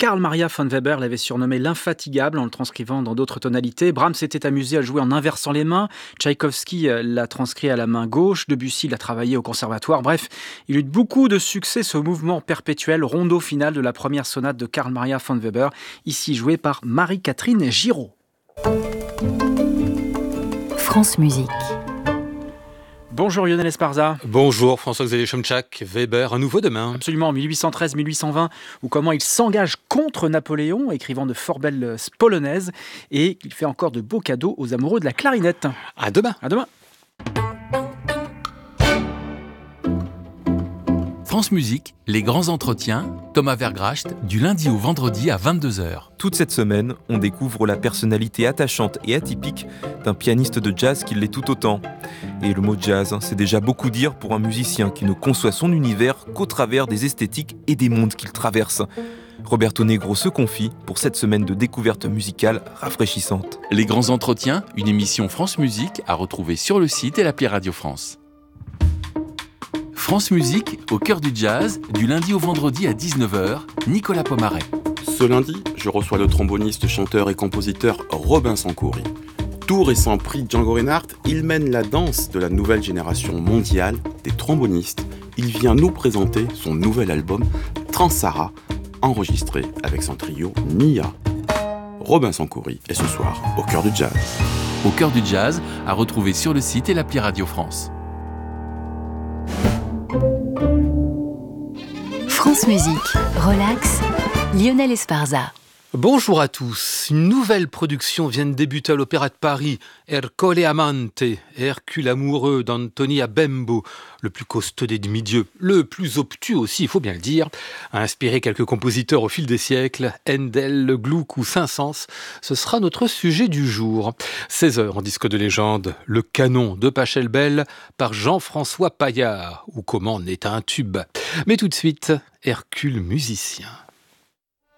Karl Maria von Weber l'avait surnommé l'infatigable en le transcrivant dans d'autres tonalités. Brahms s'était amusé à le jouer en inversant les mains. Tchaïkovski l'a transcrit à la main gauche. Debussy l'a travaillé au conservatoire. Bref, il a eu beaucoup de succès ce mouvement perpétuel, rondo final de la première sonate de Karl Maria von Weber, ici joué par Marie-Catherine Giraud. France Musique. Bonjour Lionel Esparza. Bonjour François-Xavier Chomtchak, Weber, un nouveau demain. Absolument, en 1813-1820, où comment il s'engage contre Napoléon, écrivant de fort belles polonaises, et il fait encore de beaux cadeaux aux amoureux de la clarinette. À demain. À demain. France Musique, les grands entretiens, Thomas Vergracht, du lundi au vendredi à 22h. Toute cette semaine, on découvre la personnalité attachante et atypique d'un pianiste de jazz qui l'est tout autant. Et le mot jazz, c'est déjà beaucoup dire pour un musicien qui ne conçoit son univers qu'au travers des esthétiques et des mondes qu'il traverse. Roberto Negro se confie pour cette semaine de découverte musicale rafraîchissante. Les grands entretiens, une émission France Musique à retrouver sur le site et l'appli Radio France. France Musique, au cœur du jazz, du lundi au vendredi à 19h, Nicolas Pomaret. Ce lundi, je reçois le tromboniste, chanteur et compositeur Robinson Khoury. Tout récent prix Django Reinhardt, il mène la danse de la nouvelle génération mondiale des trombonistes. Il vient nous présenter son nouvel album Transara, enregistré avec son trio Nia. Robinson Khoury est ce soir au cœur du jazz. Au cœur du jazz, à retrouver sur le site et l'appli Radio France. France Musique, relax, Lionel Esparza. Bonjour à tous. Une nouvelle production vient de débuter à l'Opéra de Paris. Ercole Amante, Hercule amoureux d'Anthony Abembo, le plus costaud des demi-dieux, le plus obtus aussi, il faut bien le dire, a inspiré quelques compositeurs au fil des siècles, Handel, Gluck ou Saint-Saëns. Ce sera notre sujet du jour. 16h en disque de légende, Le Canon de Pachelbel par Jean-François Paillard, ou Comment naît un tube. Mais tout de suite, Hercule musicien.